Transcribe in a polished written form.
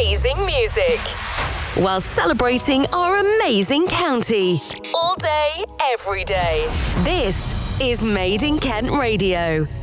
amazing music while celebrating our amazing county. All day, every day. This is Made in Kent Radio.